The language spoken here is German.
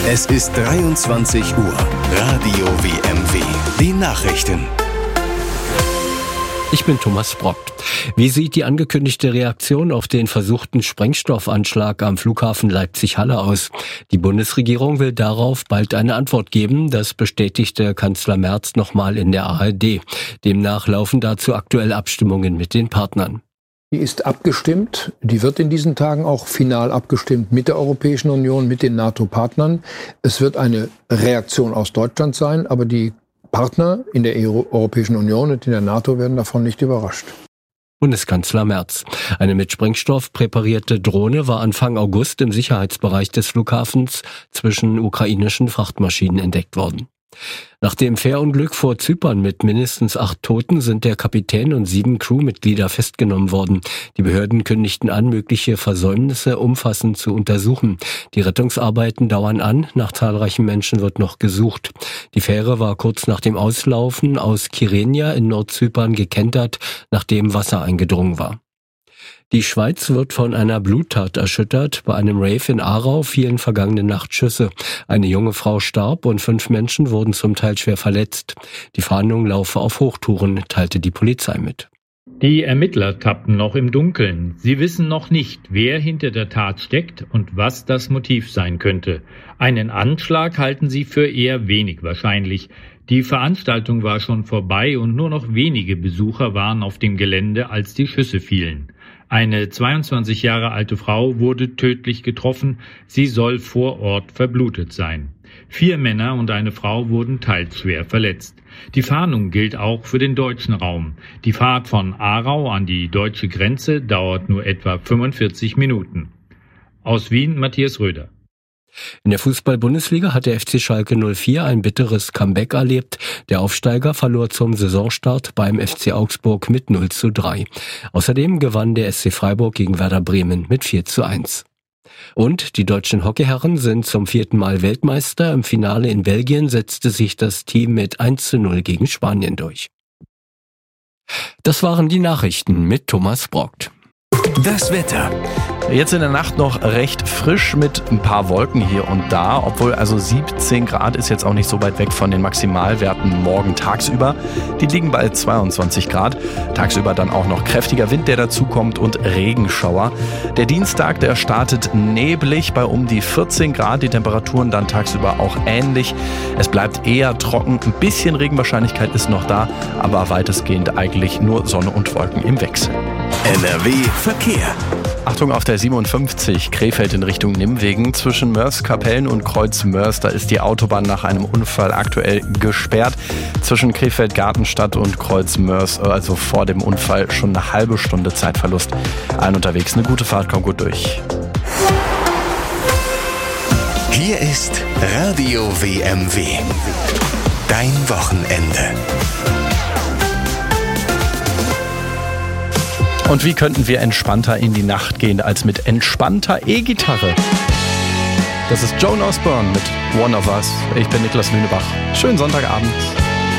Es ist 23 Uhr. Radio WMW. Die Nachrichten. Ich bin Thomas Brock. Wie sieht die angekündigte Reaktion auf den versuchten Sprengstoffanschlag am Flughafen Leipzig-Halle aus? Die Bundesregierung will darauf bald eine Antwort geben. Das bestätigte Kanzler Merz nochmal in der ARD. Demnach laufen dazu aktuell Abstimmungen mit den Partnern. Die ist abgestimmt. Die wird in diesen Tagen auch final abgestimmt mit der Europäischen Union, mit den NATO-Partnern. Es wird eine Reaktion aus Deutschland sein, aber die Partner in der Europäischen Union und in der NATO werden davon nicht überrascht. Bundeskanzler Merz. Eine mit Sprengstoff präparierte Drohne war Anfang August im Sicherheitsbereich des Flughafens zwischen ukrainischen Frachtmaschinen entdeckt worden. Nach dem Fährunglück vor Zypern mit mindestens 8 Toten sind der Kapitän und 7 Crewmitglieder festgenommen worden. Die Behörden kündigten an, mögliche Versäumnisse umfassend zu untersuchen. Die Rettungsarbeiten dauern an, nach zahlreichen Menschen wird noch gesucht. Die Fähre war kurz nach dem Auslaufen aus Kyrenia in Nordzypern gekentert, nachdem Wasser eingedrungen war. Die Schweiz wird von einer Bluttat erschüttert. Bei einem Rave in Aarau fielen vergangene Nacht Schüsse. Eine junge Frau starb und 5 Menschen wurden zum Teil schwer verletzt. Die Fahndung laufe auf Hochtouren, teilte die Polizei mit. Die Ermittler tappen noch im Dunkeln. Sie wissen noch nicht, wer hinter der Tat steckt und was das Motiv sein könnte. Einen Anschlag halten sie für eher wenig wahrscheinlich. Die Veranstaltung war schon vorbei und nur noch wenige Besucher waren auf dem Gelände, als die Schüsse fielen. Eine 22 Jahre alte Frau wurde tödlich getroffen. Sie soll vor Ort verblutet sein. 4 Männer und eine Frau wurden teils schwer verletzt. Die Fahndung gilt auch für den deutschen Raum. Die Fahrt von Aarau an die deutsche Grenze dauert nur etwa 45 Minuten. Aus Wien Matthias Röder. In der Fußball-Bundesliga hat der FC Schalke 04 ein bitteres Comeback erlebt. Der Aufsteiger verlor zum Saisonstart beim FC Augsburg mit 0:3. Außerdem gewann der SC Freiburg gegen Werder Bremen mit 4:1. Und die deutschen Hockeyherren sind zum 4. Mal Weltmeister. Im Finale in Belgien setzte sich das Team mit 1:0 gegen Spanien durch. Das waren die Nachrichten mit Thomas Brock. Das Wetter. Jetzt in der Nacht noch recht frisch mit ein paar Wolken hier und da, obwohl also 17 Grad ist jetzt auch nicht so weit weg von den Maximalwerten morgen tagsüber. Die liegen bei 22 Grad. Tagsüber dann auch noch kräftiger Wind, der dazukommt und Regenschauer. Der Dienstag, der startet neblig bei um die 14 Grad. Die Temperaturen dann tagsüber auch ähnlich. Es bleibt eher trocken. Ein bisschen Regenwahrscheinlichkeit ist noch da, aber weitestgehend eigentlich nur Sonne und Wolken im Wechsel. NRW Verkehr. Achtung auf der 57 Krefeld in Richtung Nimwegen. Zwischen Mörs-Kapellen und Kreuz-Mörs, da ist die Autobahn nach einem Unfall aktuell gesperrt. Zwischen Krefeld-Gartenstadt und Kreuz-Mörs, also vor dem Unfall, schon eine halbe Stunde Zeitverlust. Allen unterwegs eine gute Fahrt, kommt gut durch. Hier ist Radio WMW. Dein Wochenende. Und wie könnten wir entspannter in die Nacht gehen als mit entspannter E-Gitarre? Das ist Joan Osborne mit One of Us. Ich bin Niklas Lünebach. Schönen Sonntagabend.